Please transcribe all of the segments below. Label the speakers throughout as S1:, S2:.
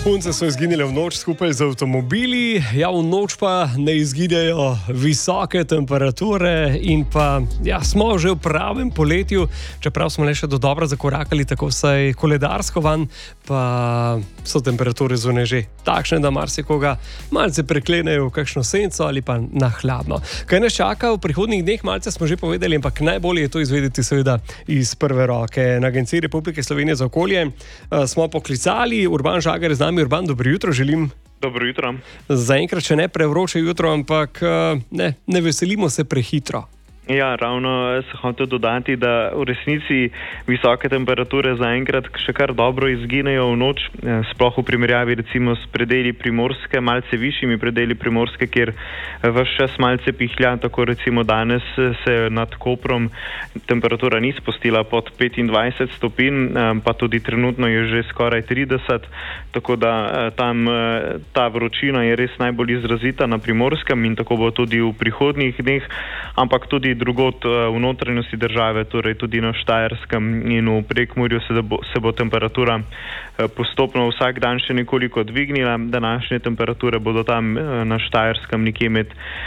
S1: Punce so izginile v noč skupaj z avtomobili, ja, v noč pa ne izginejo visoke temperature in pa, ja, smo že v pravem poletju, čeprav smo le še do dobra zakorakali tako vsaj koledarsko van, pa so temperature zunaj že takšne, da marsikoga malce preklenejo v kakšno senco ali pa na hladno. Kaj nas čaka v prihodnjih dneh, malce smo že povedali, ampak najbolje je to izvedeti seveda iz prve roke. Na Agenciji Republike Slovenije za okolje smo poklicali Urban Žagar z nami. Urban, dobro jutro želim.
S2: Dobro jutro.
S1: Zaenkrat še ne prevroče jutro, ampak ne veselimo se prehitro.
S2: Ja, ravno se hotel dodati, da v resnici visoke temperature zaenkrat še kar dobro izginejo v noč, sploh v primerjavi recimo s predeli Primorske, malce višjimi predeli Primorske, kjer ves čas malce pihlja, tako recimo danes se nad Koprom temperatura ni spustila pod 25 stopinj, pa tudi trenutno je že skoraj 30, tako da tam ta vročina je res najbolj izrazita na Primorskem in tako bo tudi v prihodnjih dneh, ampak tudi drugod v notranjosti države, torej tudi na Štajerskem in v Prekmurju se bo temperatura postopno vsak dan še nekoliko dvignila. Današnje temperature bodo tam na Štajerskem nekje med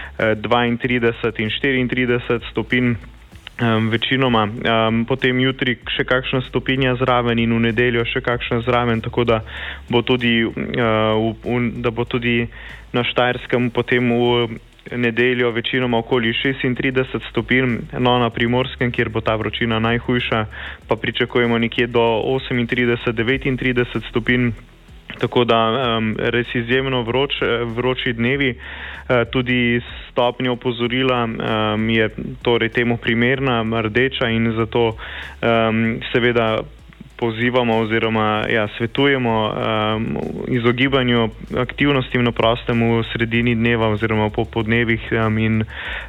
S2: 32 in 34 stopinj večinoma, potem jutri še kakšna stopinja zraven in v nedeljo še kakšna zraven, tako da bo tudi na Štajerskem potem v nedeljo večinoma okoli 36 stopinj, no na Primorskem, kjer bo ta vročina najhujša, pa pričakujemo nekje do 38-39 stopinj, tako da res izjemno vroči dnevi. Tudi stopnja opozorila je torej temu primerna, rdeča, in zato seveda pozivamo oziroma svetujemo izogibanju aktivnostim na prostem v sredini dneva oziroma po podnevih in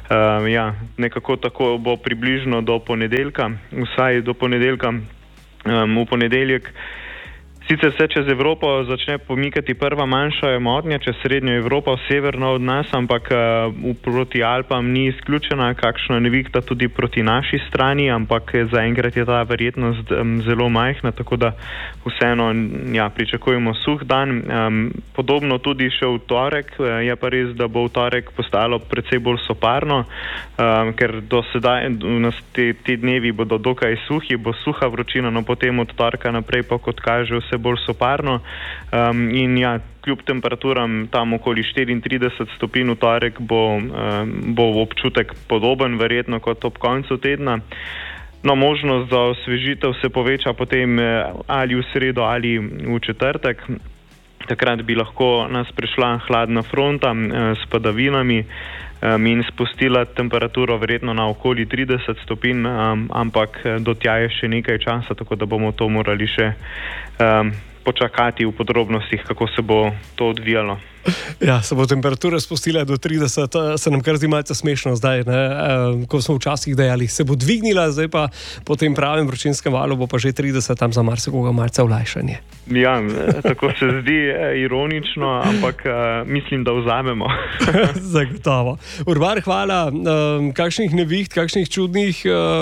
S2: nekako tako bo približno do ponedeljka, vsaj do ponedeljka. V ponedeljek sicer se čez Evropo začne pomikati prva manjša motnja, čez srednjo Evropo, severno od nas, ampak proti Alpam ni izključena kakšna nevihta tudi proti naši strani, ampak zaenkrat je ta verjetnost zelo majhna, tako da vseeno pričakujemo suh dan. Podobno tudi še v torek, je pa res, da bo v torek postalo precej bolj soparno, ker do sedaj te dnevi bodo dokaj suhi, bo suha vročina, no potem od torka naprej pa kot kaže vse bolj soparno in kljub temperaturam tam okoli 34 stopinj v torek bo občutek podoben verjetno kot ob koncu tedna. No, možnost za osvežitev se poveča potem ali v sredo ali v četrtek. Takrat bi lahko nas prišla hladna fronta s padavinami in spustila temperaturo verjetno na okoli 30 stopinj, ampak do tja je še nekaj časa, tako da bomo to morali še počakati v podrobnostih, kako se bo to odvijalo.
S1: Ja, se bo temperatura spustila do 30, se nam kar zdi malce smešno zdaj, ko smo včasih dejali, se bo dvignila, zdaj pa po tem pravem vročinskem valu bo pa že 30, tam za marsikoga malce olajšanje.
S2: Ja, tako se zdi ironično, ampak mislim, da vzamemo.
S1: Zagotovo. Urban, hvala. Kakšnih neviht, kakšnih čudnih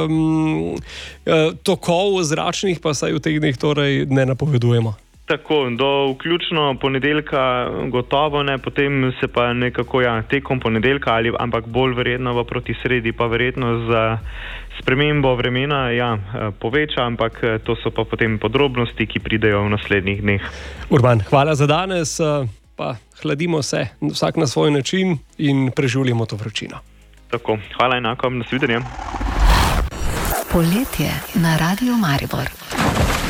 S1: tokov zračnih pa saj v teh dneh torej ne napovedujemo?
S2: Tako, do vključno ponedeljka gotovo ne, potem se pa nekako tekom ponedeljka ampak bolj verjetno proti sredi pa verjetno za spremembo vremena poveča, ampak to so pa potem podrobnosti, ki pridejo v naslednjih dneh. Urban,
S1: hvala za danes, pa hladimo se vsak na svoj način in preživljamo to vročino.
S2: Tako, hvala enako, nasvidenje.
S3: Poletje na Radiu Maribor.